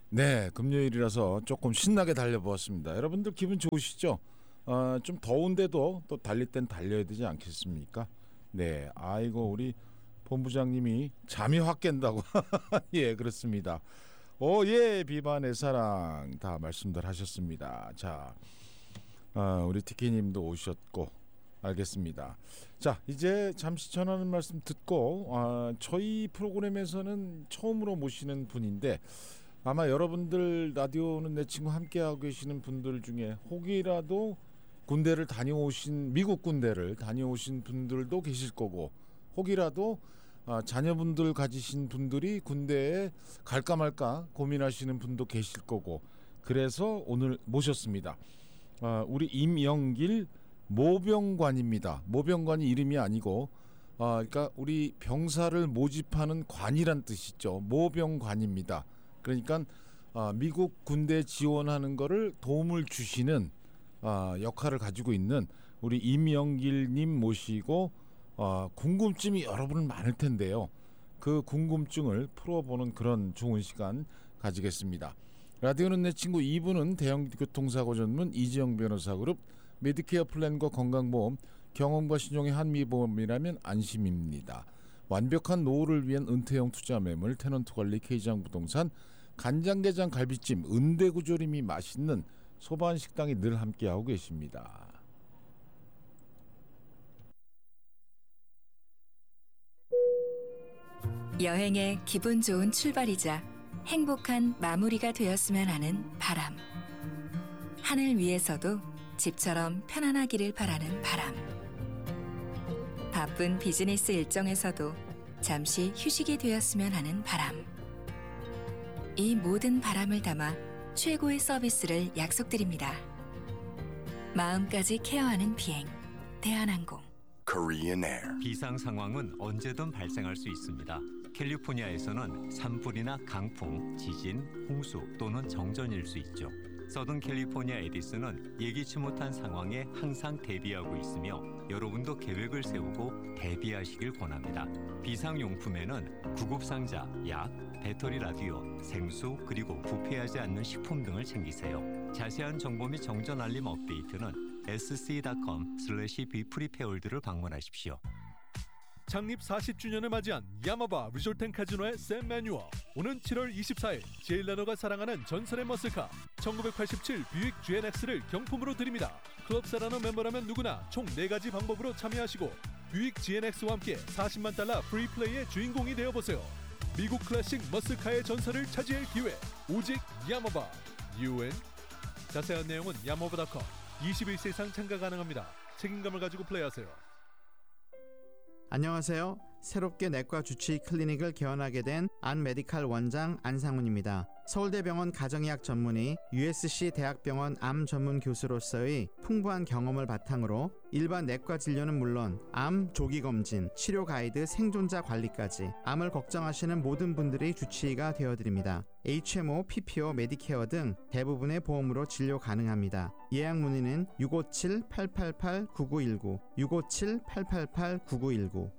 네, 금요일이라서 조금 신나게 달려보았습니다. 여러분들 기분 좋으시죠? 좀 더운데도 또 달릴 땐 달려야 되지 않겠습니까? 네, 아이고 우리 본부장님이 잠이 확 깬다고. 예, 그렇습니다. 예, 비반의 사랑 다 말씀들 하셨습니다. 자, 우리 티키님도 오셨고 알겠습니다. 자, 이제 잠시 전하는 말씀 듣고 저희 프로그램에서는 처음으로 모시는 분인데 아마 여러분들 라디오는 내 친구 함께하고 계시는 분들 중에 혹이라도 군대를 다녀오신 미국 군대를 다녀오신 분들도 계실 거고 혹이라도 자녀분들 가지신 분들이 군대에 갈까 말까 고민하시는 분도 계실 거고 그래서 오늘 모셨습니다. 우리 임영길 모병관입니다. 모병관이 이름이 아니고 그러니까 우리 병사를 모집하는 관이란 뜻이죠. 모병관입니다. 그러니까 미국 군대 지원하는 거를 도움을 주시는 역할을 가지고 있는 우리 임영길님 모시고 궁금증이 여러분 많을 텐데요. 그 궁금증을 풀어보는 그런 좋은 시간 가지겠습니다. 라디오는 내 친구 2부는 대형교통사고 전문 이지영 변호사 그룹 메디케어 플랜과 건강보험 경험과 신용의 한미보험이라면 안심입니다. 완벽한 노후를 위한 은퇴형 투자 매물 테넌트 관리 K장 부동산 간장게장 갈비찜 은대구조림이 맛있는 소반식당이 늘 함께하고 계십니다. 여행의 기분 좋은 출발이자 행복한 마무리가 되었으면 하는 바람. 하늘 위에서도 집처럼 편안하기를 바라는 바람. 바쁜 비즈니스 일정에서도 잠시 휴식이 되었으면 하는 바람. 이 모든 바람을 담아 최고의 서비스를 약속드립니다. 마음까지 케어하는 비행 대한항공. Korean Air. 비상 상황은 언제든 발생할 수 있습니다. 캘리포니아에서는 산불이나 강풍, 지진, 홍수 또는 정전일 수 있죠. 서든 캘리포니아 에디슨은 예기치 못한 상황에 항상 대비하고 있으며 여러분도 계획을 세우고 대비하시길 권합니다. 비상용품에는 구급상자, 약, 배터리 라디오, 생수 그리고 부패하지 않는 식품 등을 챙기세요. 자세한 정보 및 정전 알림 업데이트는 sc.com/bprepared를 방문하십시오. 창립 40주년을 맞이한 야마바 리조트앤카지노의 샘 매뉴어. 오는 7월 24일 제일라노가 사랑하는 전설의 머슬카 1987 뷰익 GNX를 경품으로 드립니다. 클럽 세라노 멤버라면 누구나 총 4가지 방법으로 참여하시고 뷰익 GNX와 함께 $400,000 프리플레이의 주인공이 되어보세요. 미국 클래식 머슬카의 전설을 차지할 기회 오직 야마바 UN. 자세한 내용은 야마바.com. 21세 이상 참가 가능합니다. 책임감을 가지고 플레이하세요. 안녕하세요. 새롭게 내과 주치의 클리닉을 개원하게 된 안메디칼 원장 안상훈입니다. 서울대병원 가정의학 전문의 USC 대학병원 암 전문 교수로서의 풍부한 경험을 바탕으로 일반 내과 진료는 물론 암 조기검진, 치료 가이드, 생존자 관리까지 암을 걱정하시는 모든 분들의 주치의가 되어드립니다. HMO, PPO, 메디케어 등 대부분의 보험으로 진료 가능합니다. 예약 문의는 657-888-9919, 657-888-9919.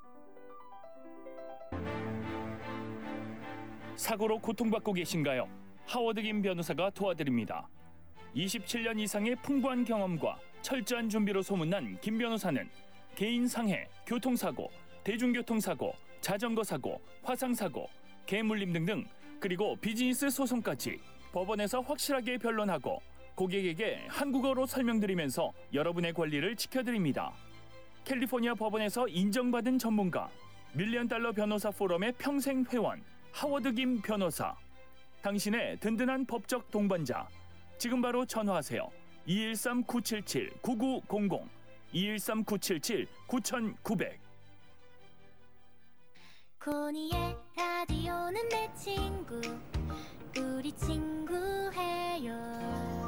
사고로 고통받고 계신가요? 하워드 김 변호사가 도와드립니다. 27년 이상의 풍부한 경험과 철저한 준비로 소문난 김 변호사는 개인 상해, 교통사고, 대중교통사고, 자전거사고, 화상사고, 개물림 등등 그리고 비즈니스 소송까지 법원에서 확실하게 변론하고 고객에게 한국어로 설명드리면서 여러분의 권리를 지켜드립니다. 캘리포니아 법원에서 인정받은 전문가, $1,000,000 변호사 포럼의 평생 회원 하워드 김 변호사. 당신의 든든한 법적 동반자. 지금 바로 전화하세요. 213-977-9900 213-977-9900. 코니의 라디오는 내 친구, 우리 친구해요.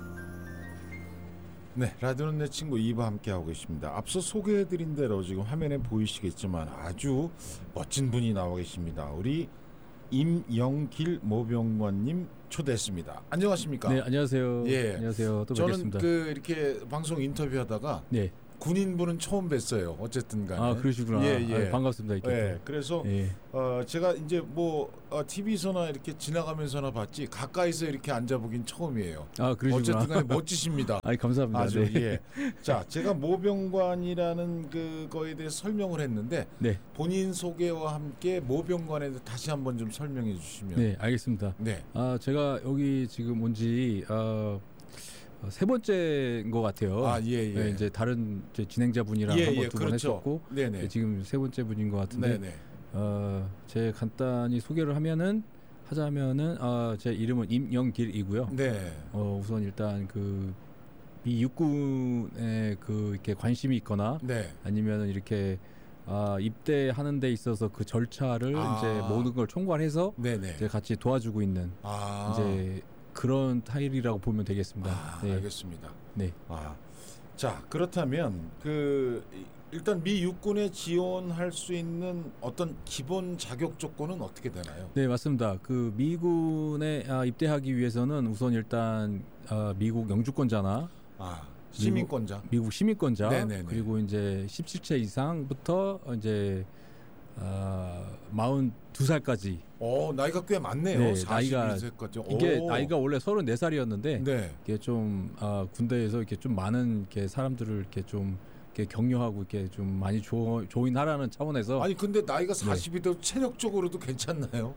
네, 라디오는 내 친구 2부 함께하고 계십니다. 앞서 소개해드린 대로 지금 화면에 보이시겠지만 아주 멋진 분이 나와 계십니다. 우리 임영길 모병관님 초대했습니다. 안녕하십니까? 네, 안녕하세요. 예, 안녕하세요. 또 저는 뵙겠습니다. 이렇게 방송 인터뷰하다가 네. 군인분은 처음 뵀어요. 어쨌든 간에. 아, 그러시구나. 예. 반갑습니다. 이렇게. 예. 그래서 예. 제가 이제 뭐 TV에서나 이렇게 지나가면서나 봤지 가까이서 이렇게 앉아보긴 처음이에요. 아, 그러시구나. 어쨌든 간에 멋지십니다. 아이, 감사합니다. 아주 네. 예. 자, 제가 모병관이라는 그거에 대해서 설명을 했는데 네. 본인 소개와 함께 모병관에 대해서 다시 한번 좀 설명해 주시면. 네, 알겠습니다. 네. 제가 여기 지금 온지 세 번째인 것 같아요. 아, 예. 네, 이제 다른 이제 진행자분이랑 예, 한번 예, 두 번 그렇죠. 했었고 네네. 네, 지금 세 번째 분인 것 같은데 네네. 제 간단히 소개를 하자면은 제 이름은 임영길이고요. 네. 우선 일단 미 육군에 이렇게 관심이 있거나 네. 아니면은 이렇게 입대하는 데 있어서 그 절차를 이제 모든 걸 총괄해서 네네. 이제 같이 도와주고 있는 이제 그런 타일이라고 보면 되겠습니다. 네. 알겠습니다. 네. 자, 그렇다면 일단 미 육군에 지원할 수 있는 어떤 기본 자격 조건은 어떻게 되나요? 네, 맞습니다. 미군에 입대하기 위해서는 우선 일단 미국 영주권자나 시민권자, 미국 시민권자, 네네네. 그리고 이제 17세 이상부터 이제 42살까지. 나이가 꽤 많네요. 네, 42세까지. 이게 나이가 원래 34살이었는데 네. 이게 좀 군대에서 이렇게 좀 많은 이렇게 사람들을 이렇게 좀 이렇게 격려하고 이렇게 좀 많이 조인하라는 차원에서. 아니 근데 나이가 40이도 체력적으로도 괜찮나요?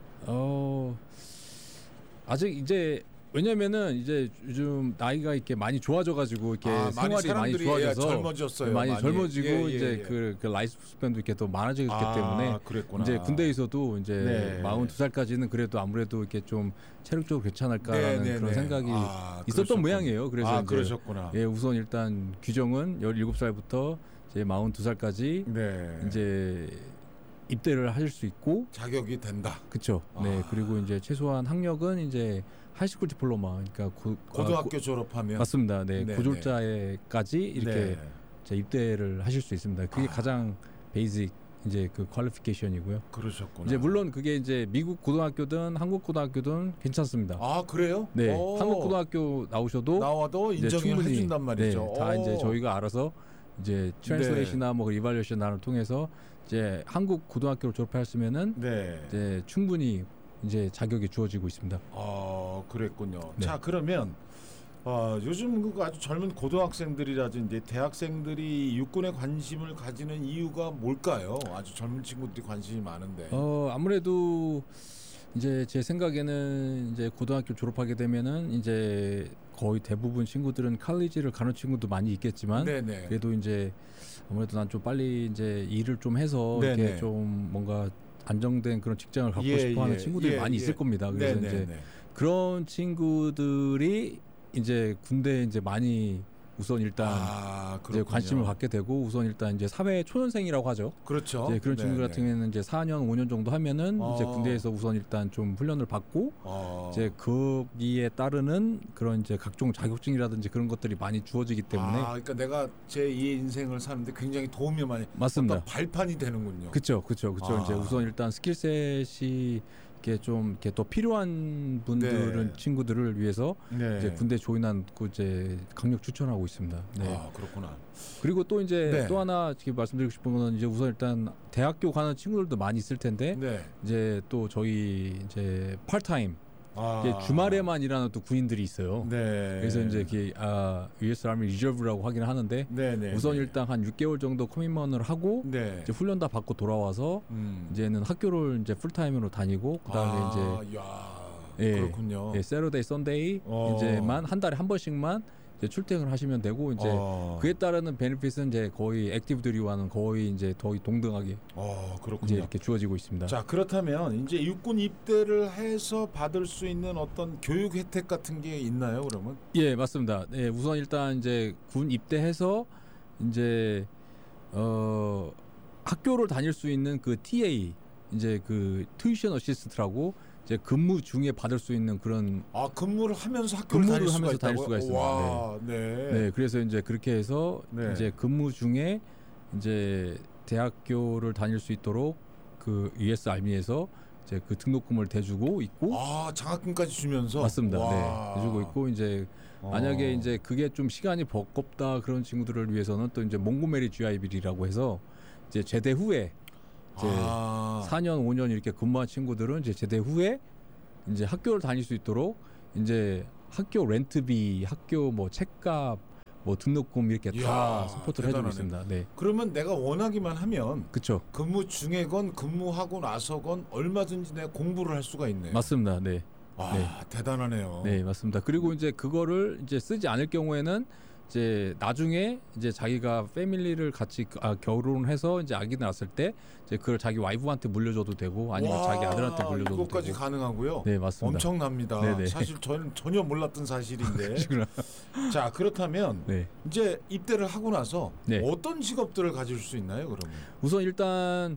아직 이제 왜냐면은 이제 요즘 나이가 이렇게 많이 좋아져가지고 이렇게 생활이 많이 좋아져서 젊어졌어요. 많이 젊어지고 이제 그 라이프 스팬도 이렇게 더 많아지기 때문에 그랬구나. 이제 군대에서도 이제 네. 42살까지는 그래도 아무래도 이렇게 좀 체력적으로 괜찮을까라는 그런 생각이 있었던 모양이에요. 그래서 이제 그러셨구나. 예, 우선 일단 규정은 17살부터 이제 42살까지 네. 이제 입대를 하실 수 있고 자격이 된다. 그렇죠. 네. 그리고 이제 최소한 학력은 이제 하이스쿨 디플로마, 그러니까 고등학교 졸업하면 맞습니다. 네, 네네. 고졸자에까지 이렇게 네. 입대를 하실 수 있습니다. 그게 가장 베이직 이제 퀄리피케이션이고요. 그러셨구나. 이제 물론 그게 이제 미국 고등학교든 한국 고등학교든 괜찮습니다. 그래요? 네, 한국 고등학교 나와도 인정을 해준단 말이죠. 네, 다 이제 저희가 알아서 이제 트랜스레이션이나 뭐 리발레이션을 통해서 이제 한국 고등학교를 졸업하셨으면은 이제 충분히 이제 자격이 주어지고 있습니다. 그랬군요. 네. 자, 그러면 요즘 아주 젊은 고등학생들이라든지 대학생들이 육군에 관심을 가지는 이유가 뭘까요? 아주 젊은 친구들이 관심이 많은데. 아무래도 이제 제 생각에는 이제 고등학교 졸업하게 되면은 이제 거의 대부분 친구들은 칼리지를 가는 친구도 많이 있겠지만 네네. 그래도 이제 아무래도 난 좀 빨리 이제 일을 좀 해서 이렇게 좀 뭔가 안정된 그런 직장을 갖고 싶어하는 친구들이 많이 있을 겁니다. 그래서 이제 그런 친구들이 이제 군대에 이제 많이 우선 일단 이제 관심을 갖게 되고 우선 일단 이제 사회 초년생이라고 하죠. 그렇죠. 이제 그런 친구들 같은 경우에는 이제 4년 5년 정도 하면은 이제 군대에서 우선 일단 좀 훈련을 받고 이제 거기에 따르는 그런 이제 각종 자격증이라든지 그런 것들이 많이 주어지기 때문에 그러니까 내가 제 2의 인생을 사는데 굉장히 도움이 많이 맞습니다. 발판이 되는군요. 그렇죠. 이제 우선 일단 스킬셋이 이렇게 좀 이렇게 더 필요한 분들은 친구들을 위해서 이제 군대 조인한 이제 강력 추천하고 있습니다. 네. 그렇구나. 그리고 또 이제 또 하나 지금 말씀드리고 싶은 거는 이제 우선 일단 대학교 가는 친구들도 많이 있을 텐데 이제 또 저희 이제 파트타임 주말에만 일하는 또 군인들이 있어요. 그래서 이제 US Army Reserve라고 하긴 하는데 우선 일단 한 6개월 정도 커밋먼을 하고 이제 훈련 다 받고 돌아와서 이제는 학교를 이제 풀타임으로 다니고 그다음에 이제 그렇군요. 세러데이 선데이 이제만 한 달에 한 번씩만 이제 출퇴근을 하시면 되고 이제 그에 따르는 베네핏은 이제 거의 액티브 듀티와는 거의 이제 더 동등하게 그렇군요. 이제 이렇게 주어지고 있습니다. 자, 그렇다면 이제 육군 입대를 해서 받을 수 있는 어떤 교육 혜택 같은 게 있나요, 그러면? 예, 맞습니다. 네, 우선 일단 이제 군 입대해서 이제 학교를 다닐 수 있는 그 TA 이제 그 튜이션 어시스트라고 이제 근무 중에 받을 수 있는 그런 근무를 하면서 학교를 다닐 수가 있습니다. 와, 네, 그래서 이제 그렇게 해서 이제 근무 중에 이제 대학교를 다닐 수 있도록 그 US 아미에서 이제 그 등록금을 대주고 있고. 장학금까지 주면서. 맞습니다. 네, 대주고 있고 이제 만약에 이제 그게 좀 시간이 버겁다 그런 친구들을 위해서는 또 이제 몽고메리 GIB라고 해서 이제 제대 후에 이제 4년 5년 이렇게 근무한 친구들은 이제 제대 후에 이제 학교를 다닐 수 있도록 이제 학교 렌트비, 학교 뭐 책값, 뭐 등록금 이렇게 다 서포트를 해주고 있습니다. 네. 그러면 내가 원하기만 하면, 그렇죠. 근무 중에건 근무하고 나서건 얼마든지 내가 공부를 할 수가 있네요. 맞습니다. 네. 네. 대단하네요. 네, 맞습니다. 그리고 이제 그거를 이제 쓰지 않을 경우에는 이제 나중에 이제 자기가 패밀리를 같이 결혼해서 이제 아기 낳았을 때 이제 그걸 자기 와이프한테 물려줘도 되고 아니면 자기 아들한테 물려줘도 이것까지 되고. 가능하고요. 네, 맞습니다. 엄청납니다. 네네. 사실 저는 전혀 몰랐던 사실인데. 자, 그렇다면 네. 이제 입대를 하고 나서 네. 어떤 직업들을 가질 수 있나요, 그러면? 우선 일단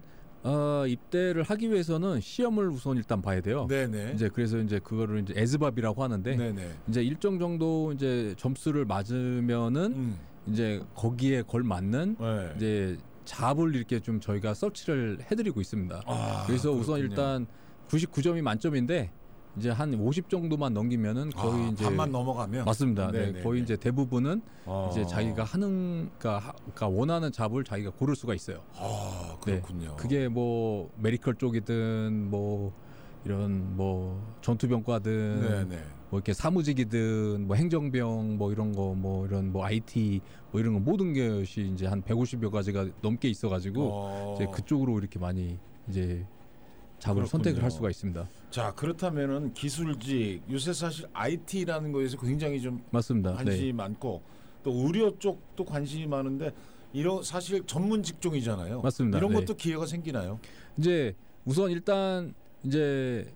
입대를 하기 위해서는 시험을 우선 일단 봐야 돼요. 네네. 이제 그래서 이제 그거를 이제 에즈밥이라고 하는데, 네네. 이제 일정 정도 이제 점수를 맞으면은 이제 거기에 걸맞는 네. 이제 잡을 이렇게 좀 저희가 서치를 해드리고 있습니다. 그래서 그렇군요. 우선 일단 99점이 만점인데 이제 한 50 정도만 넘기면은 거의 이제 반만 넘어가면 맞습니다. 네, 거의 이제 대부분은 이제 자기가 하는 그러니까 원하는 잡을 자기가 고를 수가 있어요. 그렇군요. 네, 그게 뭐 메디컬 쪽이든 뭐 이런 뭐 전투병과든 네네. 뭐 이렇게 사무직이든 뭐 행정병 뭐 이런 거 뭐 이런 뭐 IT 뭐 이런 거 모든 것이 이제 한 150여 가지가 넘게 있어가지고 이제 그쪽으로 이렇게 많이 이제 잡을 그렇군요. 선택을 할 수가 있습니다. 자, 그렇다면은 기술직, 요새 사실 IT라는 거에서 굉장히 좀 맞습니다. 관심이 많고 또 의료 쪽도 관심이 많은데 이런 사실 전문 직종이잖아요. 맞습니다. 이런 네. 것도 기회가 생기나요? 이제 우선 일단 이제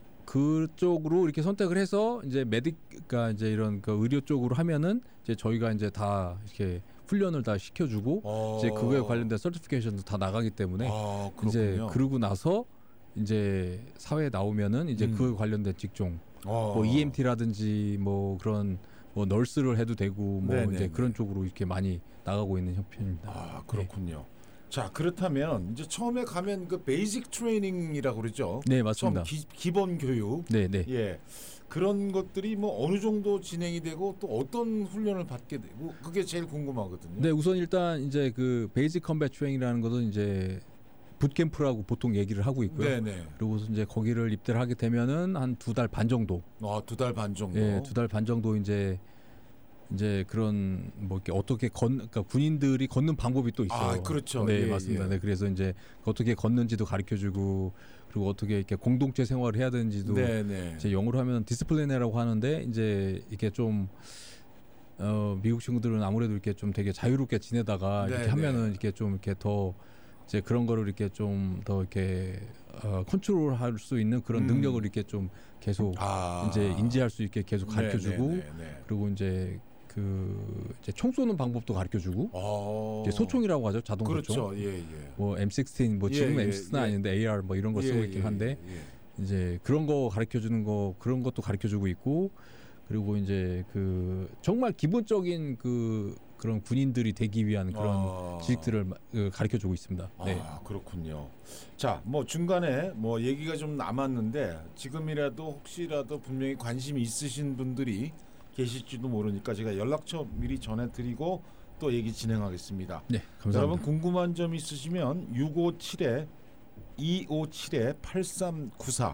그쪽으로 이렇게 선택을 해서 이제 그러니까 이제 이런 그 의료 쪽으로 하면은 이제 저희가 이제 다 이렇게 훈련을 다 시켜주고 이제 그거에 관련된 서티피케이션도 다 나가기 때문에 이제 그러고 나서 이제 사회에 나오면은 이제 그 관련된 직종 뭐 EMT라든지 뭐 그런 뭐 널스를 해도 되고 뭐 네네네. 이제 그런 쪽으로 이렇게 많이 나가고 있는 형편입니다. 그렇군요. 네. 자, 그렇다면 이제 처음에 가면 그 베이직 트레이닝이라고 그러죠. 네, 맞습니다. 처음 기본 교육. 네, 네. 예. 그런 것들이 뭐 어느 정도 진행이 되고 또 어떤 훈련을 받게 되고 그게 제일 궁금하거든요. 네, 우선 일단 이제 그 베이직 컴뱃 트레이닝이라는 것은 이제 붓캠프라고 보통 얘기를 하고 있고요. 네네. 그리고 이제 거기를 입대를 하게 되면은 한 2달 반 정도. 2달 반 정도. 예, 2달 반 정도 이제 그런 뭐 이렇게 어떻게 그러니까 군인들이 걷는 방법이 또 있어요. 그렇죠. 네, 예, 맞습니다. 예. 네, 그래서 이제 어떻게 걷는지도 가르쳐주고 그리고 어떻게 이렇게 공동체 생활을 해야 되는지도 네네. 이제 영어로 하면 디스플레이너라고 하는데 이제 이게 좀 미국 친구들은 아무래도 이렇게 좀 되게 자유롭게 지내다가 이렇게 네네. 하면은 이렇게 좀 이렇게 더 이제 그런 거를 이렇게 좀 더 이렇게 컨트롤할 수 있는 그런 능력을 이렇게 좀 계속 이제 인지할 수 있게 계속 가르쳐주고 네네네. 그리고 이제 이제 총 쏘는 방법도 가르쳐주고 이제 소총이라고 하죠, 자동 그렇죠. 소총. 예. 뭐 M16 뭐 지금 예, M16는 예. 아닌데 AR 뭐 이런 거 쓰고 있긴 한데 이제 그런 거 가르쳐주는 거 그런 것도 가르쳐주고 있고 그리고 이제 그 정말 기본적인 그런 군인들이 되기 위한 그런 지식들을 가르쳐주고 있습니다. 네. 그렇군요. 자, 뭐 중간에 뭐 얘기가 좀 남았는데 지금이라도 혹시라도 분명히 관심이 있으신 분들이 계실지도 모르니까 제가 연락처 미리 전해드리고 또 얘기 진행하겠습니다. 네, 감사합니다. 여러분 궁금한 점 있으시면 657-257-8394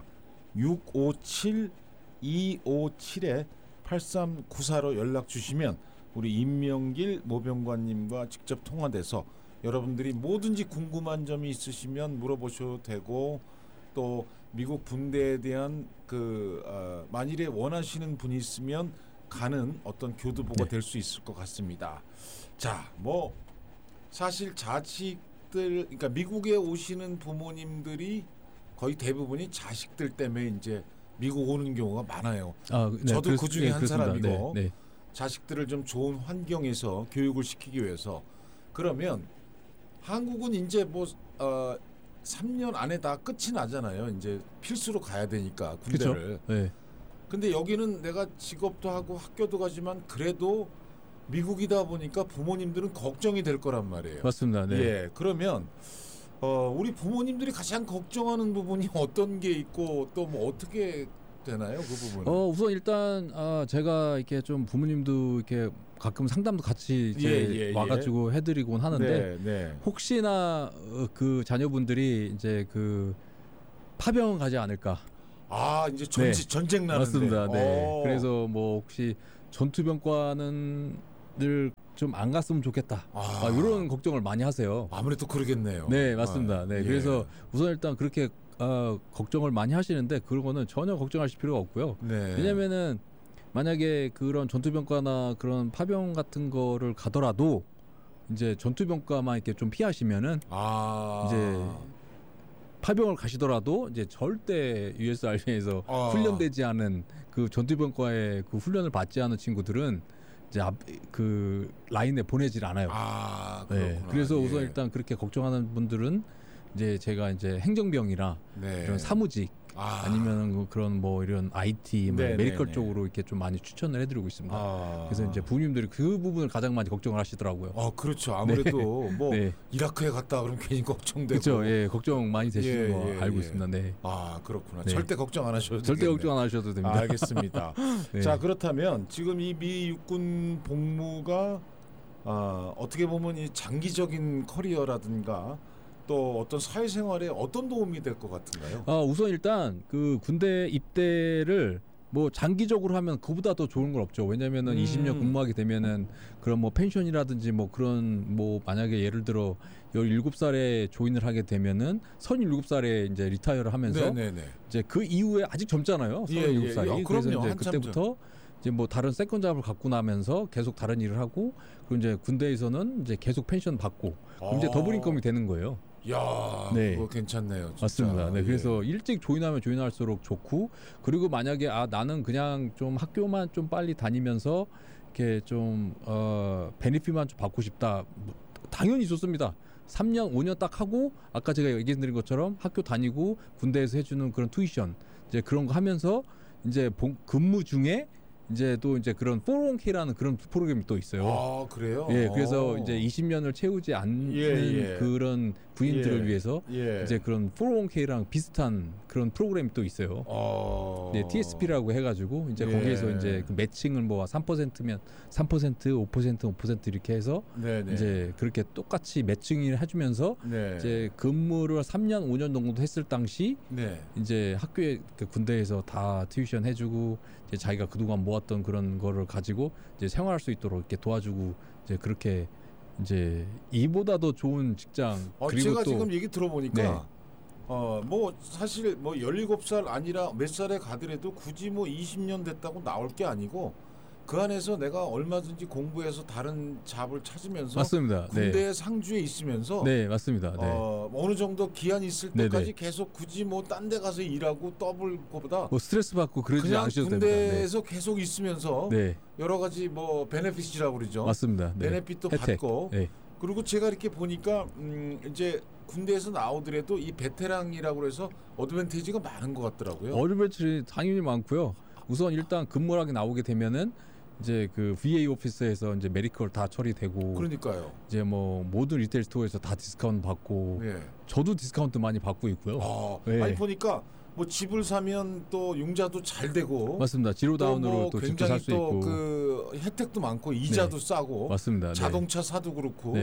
657-257-8394로 연락 주시면 우리 임명길 모병관님과 직접 통화돼서 여러분들이 뭐든지 궁금한 점이 있으시면 물어보셔도 되고 또 미국 군대에 대한 만일에 원하시는 분이 있으면 가는 어떤 교두보가 될 수 있을 것 같습니다. 자, 뭐 사실 자식들, 그러니까 미국에 오시는 부모님들이 거의 대부분이 자식들 때문에 이제 미국 오는 경우가 많아요. 네, 저도 그 중에 한 그렇습니다. 사람이고 네. 자식들을 좀 좋은 환경에서 교육을 시키기 위해서 그러면 한국은 이제 뭐 3년 안에 다 끝이 나잖아요. 이제 필수로 가야 되니까 군대를. 그렇죠. 네. 근데 여기는 내가 직업도 하고 학교도 가지만 그래도 미국이다 보니까 부모님들은 걱정이 될 거란 말이에요. 맞습니다. 네. 예, 그러면 우리 부모님들이 가장 걱정하는 부분이 어떤 게 있고 또 뭐 어떻게 되나요, 그 부분? 우선 일단 제가 이렇게 좀 부모님도 이렇게 가끔 상담도 같이 이제 와가지고 해드리곤 하는데 혹시나 그 자녀분들이 이제 그 파병 가지 않을까? 이제 전쟁 나는데. 맞습니다. 네. 그래서 뭐 혹시 전투병과는 늘 좀 안 갔으면 좋겠다. 이런 걱정을 많이 하세요. 아무래도 그러겠네요. 네, 맞습니다. 네, 그래서 우선 일단 그렇게 걱정을 많이 하시는데 그거는 전혀 걱정하실 필요가 없고요. 왜냐면은 만약에 그런 전투병과나 그런 파병 같은 거를 가더라도 이제 전투병과만 이렇게 좀 피하시면은 이제 파병을 가시더라도 이제 절대 US 아미에서 훈련되지 않은 그 전투병과의 그 훈련을 받지 않은 친구들은 이제 그 라인에 보내질 않아요. 네. 그래서 우선 일단 그렇게 걱정하는 분들은 이제 제가 이제 행정병이나 이런 사무직 아니면 그런 뭐 이런 IT, 메디컬 쪽으로 이렇게 좀 많이 추천을 해드리고 있습니다. 그래서 이제 부모님들이 그 부분을 가장 많이 걱정을 하시더라고요. 그렇죠. 아무래도 뭐 이라크에 갔다 그러면 괜히 걱정되고. 그렇죠. 예, 걱정 많이 되시는 거 알고 있습니다. 네. 그렇구나. 절대 걱정 안 하셔도 절대 걱정 안 하셔도 됩니다. 알겠습니다. 자, 그렇다면 지금 이 미 육군 복무가 어떻게 보면 이 장기적인 커리어라든가 또 어떤 사회생활에 어떤 도움이 될 것 같은가요? 우선 일단 그 군대 입대를 뭐 장기적으로 하면 그보다 더 좋은 건 없죠. 왜냐면은 20년 근무하게 되면은 그런 뭐 펜션이라든지 뭐 그런 뭐 만약에 예를 들어 17살에 조인을 하게 되면은 37살에 이제 리타이어를 하면서 이제 그 이후에 아직 젊잖아요. 37살이. 그래서 이제 그때부터 이제 뭐 다른 세컨 잡을 갖고 나면서 계속 다른 일을 하고 그리고 이제 군대에서는 이제 계속 펜션 받고 이제 더블 인컴이 되는 거예요. 그거 괜찮네요. 진짜. 맞습니다. 네, 그래서 일찍 조인하면 조인할수록 좋고 그리고 만약에 나는 그냥 좀 학교만 좀 빨리 다니면서 이렇게 좀 베네핏만 좀 받고 싶다. 당연히 좋습니다. 3년, 5년 딱 하고 아까 제가 얘기해드린 것처럼 학교 다니고 군대에서 해주는 그런 투이션 이제 그런 거 하면서 이제 근무 중에 이제 또 이제 그런 401k라는 그런 프로그램이 또 있어요. 그래요? 예, 그래서 이제 20년을 채우지 않는 그런 부인들을 위해서 이제 그런 401k랑 비슷한 그런 프로그램이 또 있어요. 네, TSP라고 해가지고 이제 거기에서 이제 그 매칭을 뭐 3%면 3%, 5%, 5% 이렇게 해서 이제 그렇게 똑같이 매칭을 해주면서 이제 근무를 3년, 5년 정도 했을 당시 이제 학교에 그 군대에서 다 튜이션 해주고 이제 자기가 그동안 모았던 그런 거를 가지고 이제 생활할 수 있도록 이렇게 도와주고 이제 그렇게 이제 이보다 더 좋은 직장 그리고 제가 또 지금 얘기 들어보니까 뭐 사실 뭐 17살 아니라 몇 살에 가더라도 굳이 뭐 20년 됐다고 나올 게 아니고 그 안에서 내가 얼마든지 공부해서 다른 잡을 찾으면서 맞습니다. 군대 상주에 있으면서 맞습니다. 어느 정도 기한이 있을 때까지 계속 굳이 뭐 딴 데 가서 일하고 떠볼 것보다 뭐 스트레스 받고 그러지 않으셔도 됩니다. 군대에서 계속 있으면서 여러 가지 뭐 베네핏이라고 그러죠. 맞습니다. 베네핏도 혜택. 받고 그리고 제가 이렇게 보니까 이제 군대에서 나오더라도 이 베테랑이라고 해서 어드밴티지가 많은 것 같더라고요. 어드밴티지 당연히 많고요. 우선 일단 근무하게 나오게 되면은 이제 그 VA 오피스에서 이제 메디컬 다 처리되고 그러니까요. 이제 뭐 모든 리테일 스토어에서 다 디스카운트 받고 저도 디스카운트 많이 받고 있고요. 아니 보니까 뭐 집을 사면 또 융자도 잘 되고 맞습니다. 지로다운으로 뭐 또 집도 살 수 있고 그 혜택도 많고 이자도 싸고 맞습니다. 자동차 사도 그렇고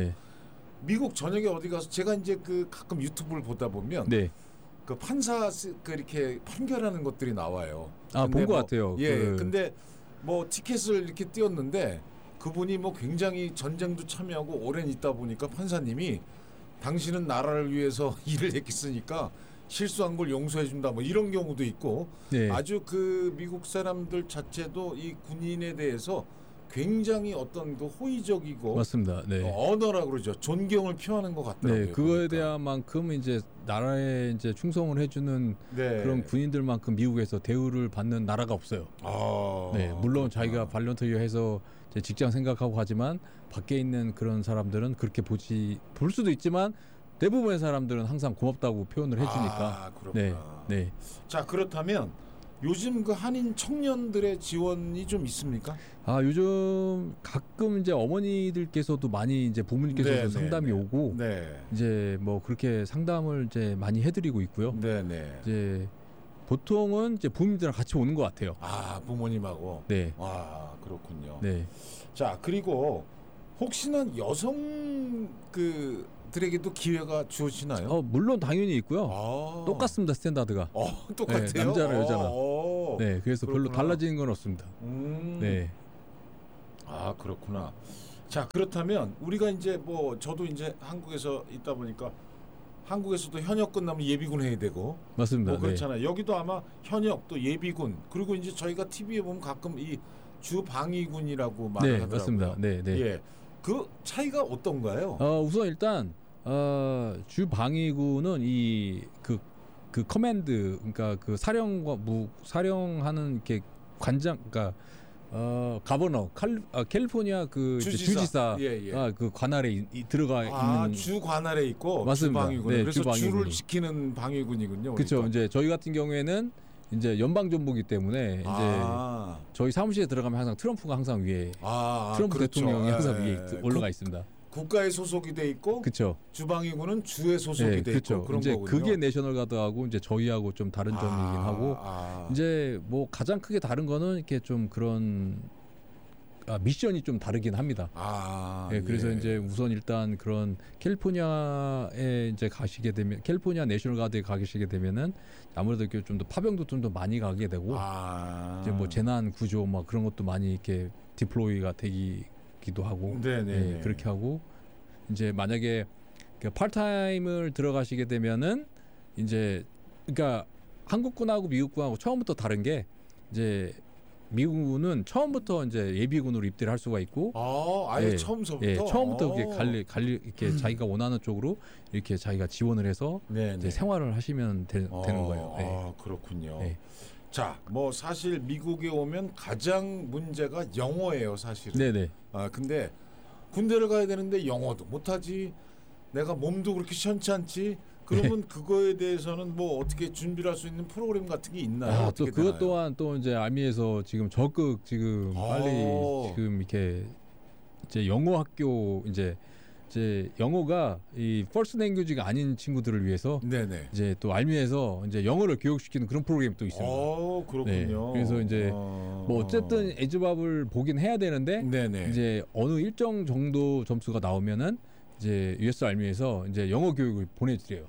미국 전역에 어디 가서 제가 이제 그 가끔 유튜브를 보다 보면 그 판사 그 이렇게 판결하는 것들이 나와요. 본 것 같아요. 근데 뭐 티켓을 이렇게 띄웠는데 그분이 뭐 굉장히 전쟁도 참여하고 오랜 있다 보니까 판사님이 당신은 나라를 위해서 일을 했으니까 실수한 걸 용서해 준다 뭐 이런 경우도 있고 아주 그 미국 사람들 자체도 이 군인에 대해서 굉장히 어떤 그 호의적이고 맞습니다. 언어라 그러죠. 존경을 표하는 것 같더라고요. 그거에 대한 만큼 이제 나라에 이제 충성을 해주는 그런 군인들만큼 미국에서 대우를 받는 나라가 없어요. 물론 자기가 발런터리해서 직장 생각하고 하지만 밖에 있는 그런 사람들은 그렇게 볼 수도 있지만 대부분의 사람들은 항상 고맙다고 표현을 해주니까. 그렇구나. 자, 그렇다면 요즘 그 한인 청년들의 지원이 좀 있습니까? 아 요즘 가끔 이제 어머니들께서도 많이 이제 부모님께서도 네, 상담이 네, 오고 네. 이제 뭐 그렇게 상담을 이제 많이 해드리고 있고요. 네네. 이제 보통은 이제 부모님들이랑 같이 오는 것 같아요. 아 부모님하고. 네. 와 그렇군요. 네. 자 그리고 혹시나 여성 들에게도 기회가 주어지나요? 물론 당연히 있고요. 아. 똑같습니다 스탠다드가. 똑같아요. 네, 남자나 여자나. 네, 그래서 그렇구나. 별로 달라지는 건 없습니다. 네. 아 그렇구나. 자 그렇다면 우리가 이제 뭐 저도 이제 한국에서 있다 보니까 한국에서도 현역 끝나면 예비군 해야 되고. 맞습니다. 뭐 그렇잖아요. 네. 여기도 아마 현역 또 예비군 그리고 이제 저희가 TV에 보면 가끔 이 주방위군이라고 말을 네, 하더라고요. 맞습니다. 네, 네. 예. 그 차이가 어떤가요? 우선 일단 주방위군은 그 커맨드 그러니까 그 사령하는 이렇게 관장 그러니까 가버너 캘리포니아 그 주지사 그 관할에 들어가 있는 주 관할에 있고 맞습니다. 주방위군. 네, 그래서 주방위군이. 주를 지키는 방위군이군요. 그렇죠. 이제 저희 같은 경우에는 이제 연방정부기 때문에 이제 저희 사무실에 들어가면 항상 트럼프가 항상 위에 트럼프 그렇죠. 대통령이 항상 위에 올라가 있습니다. 국가에 소속이 돼 있고 그렇죠. 주방위군은 주에 소속이 돼 그렇죠. 있고 그런 이제 거군요. 그게 내셔널 가드하고 이제 저희하고 좀 다른 점이긴 하고 이제 뭐 가장 크게 다른 거는 이렇게 좀 그런 미션이 좀 다르긴 합니다. 그래서 이제 우선 일단 그런 캘리포니아에 이제 가시게 되면 캘리포니아 내셔널 가드에 가시게 되면은 아무래도 좀 더 파병도 좀 더 많이 가게 되고 이제 뭐 재난 구조 막 그런 것도 많이 이렇게 디플로이가 되기도 하고 그렇게 하고 이제 만약에 그 파트타임을 들어가시게 되면은 이제 그러니까 한국군하고 미국군하고 처음부터 다른 게 이제 미국은 처음부터 이제 예비군으로 입대를 할 수가 있고, 아예 처음부터, 처음부터 이렇게 이렇게 자기가 원하는 쪽으로 이렇게 자기가 지원을 해서 이제 생활을 하시면 되는 거예요. 그렇군요. 자, 뭐 사실 미국에 오면 가장 문제가 영어예요, 사실은. 네네. 근데 군대를 가야 되는데 영어도 못하지. 내가 몸도 그렇게 시원찮지. 그러면 그거에 대해서는 뭐 어떻게 준비를 할 수 있는 프로그램 같은 게 있나요? 또 그것 또한 또 이제 알미에서 지금 적극 지금 빨리 지금 이렇게 이제 영어 학교 이제 영어가 이 퍼스트 랭귀지가 아닌 친구들을 위해서 이제 또 알미에서 이제 영어를 교육시키는 그런 프로그램이 또 있습니다. 그렇군요. 그래서 이제 뭐 어쨌든 에즈밥을 보긴 해야 되는데 이제 어느 일정 정도 점수가 나오면은 이제 US 알미에서 이제 영어 교육을 보내드려요.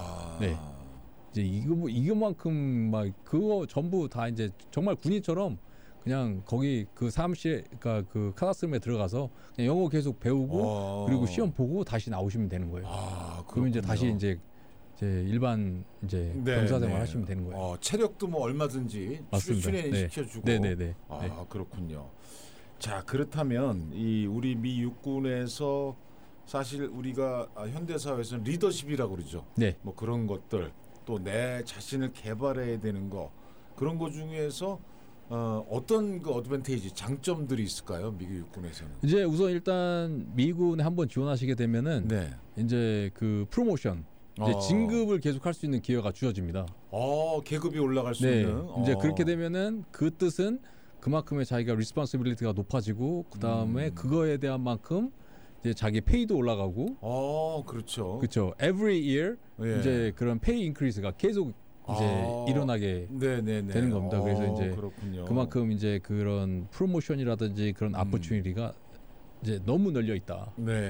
이제 이거만큼 막 그거 전부 다 이제 정말 군인처럼 그냥 거기 그 사무실 그러니까 그 클래스룸에 들어가서 그냥 영어 계속 배우고 그리고 시험 보고 다시 나오시면 되는 거예요. 그러면 이제 다시 이제 일반 이제 병사생활 하시면 되는 거예요. 체력도 뭐 얼마든지训練 시켜주고. 네네네. 그렇군요. 자 그렇다면 이 우리 미 육군에서 사실 우리가 현대사회에서는 리더십이라고 그러죠. 뭐 그런 것들 또 내 자신을 개발해야 되는 거 그런 거 중에서 어떤 그 어드밴테이지 장점들이 있을까요? 미국 육군에서는. 이제 우선 일단 미군에 한번 지원하시게 되면은 이제 그 프로모션 이제 진급을 계속할 수 있는 기회가 주어집니다. 계급이 올라갈 수 있는. 이제 그렇게 되면은 그 뜻은 그만큼의 자기가 리스폰시빌리티가 높아지고 그 다음에 그거에 대한 만큼 이제 자기 페이도 올라가고. 그렇죠. Every year 이제 그런 페이 인크리스가 계속 이제 일어나게 되는 겁니다. 그래서 이제 그렇군요. 그만큼 이제 그런 프로모션이라든지 그런 아포추니티가 이제 너무 널려 있다.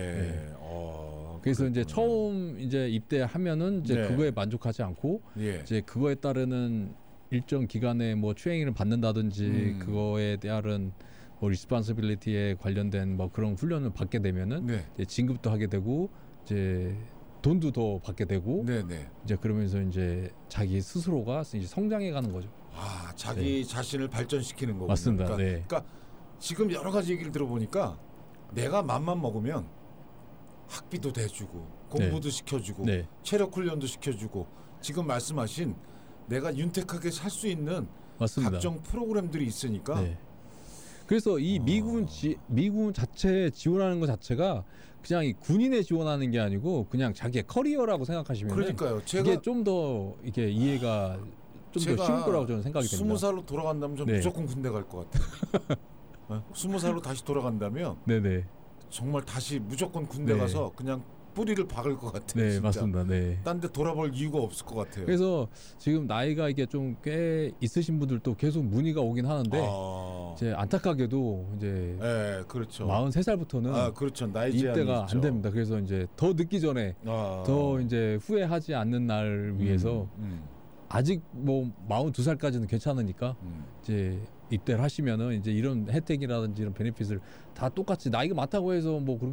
그래서 그렇구나. 이제 처음 이제 입대하면은 이제 그거에 만족하지 않고 이제 그거에 따르는 일정 기간에 뭐 트레이닝을 받는다든지 그거에 대한 뭐 리스폰시빌리티에 관련된 뭐 그런 훈련을 받게 되면은 이제 진급도 하게 되고 이제 돈도 더 받게 되고 이제 그러면서 이제 자기 스스로가 이제 성장해가는 거죠. 자기 자신을 발전시키는 거군요. 맞습니다. 그러니까 지금 여러 가지 얘기를 들어보니까 내가 맘만 먹으면 학비도 대주고 공부도 시켜주고 체력 훈련도 시켜주고 지금 말씀하신 내가 윤택하게 살 수 있는 각종 프로그램들이 있으니까. 그래서 이 미군 자체 지원하는 것 자체가 그냥 이 군인에 지원하는 게 아니고 그냥 자기의 커리어라고 생각하시면 그러니까요. 이게 좀 더 이게 이해가 좀 더 쉬울 거라고 저는 생각이 됩니다. 20살로 돌아간다면 전 네. 무조건 군대 갈 것 같아요. 20살로 다시 돌아간다면 네네. 정말 다시 무조건 군대 네. 가서 그냥 뿌리를 박을 것 같아요. 네, 진짜. 맞습니다. 네. 딴 데 돌아볼 이유가 없을 것 같아요. 그래서 지금 나이가 이게 좀 꽤 있으신 분들도 계속 문의가 오긴 하는데 이제 안타깝게도 이제 네, 그렇죠. 43살부터는 그렇죠. 나이 제한이 입대가 있죠. 안 됩니다. 그래서 이제 더 늦기 전에 더 이제 후회하지 않는 날 위해서 아직 뭐 42살까지는 괜찮으니까 이제 입대를 하시면은 이제 이런 혜택이라든지 이런 베네핏을 다 똑같이 나이가 많다고 해서 뭐 그렇게